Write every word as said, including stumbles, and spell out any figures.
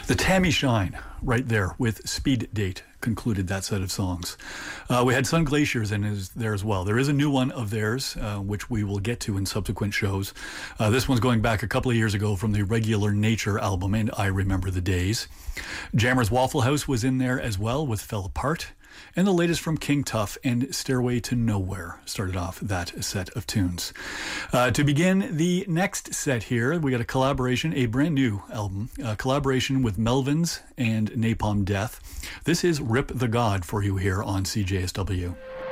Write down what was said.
The Tammy Shine, right there, with Speed Date, concluded that set of songs. Uh, we had Sun Glaciers in his, there as well. There is a new one of theirs, uh, which we will get to in subsequent shows. Uh, this one's going back a couple of years ago from the Regular Nature album, and I Remember the Days. Jammer's Waffle House was in there as well with Fell Apart. And the latest from King Tuff and Stairway to Nowhere started off that set of tunes. Uh, to begin the next set here, we got a collaboration, a brand new album, a collaboration with Melvins and Napalm Death. This is Rip the God for you here on C J S W.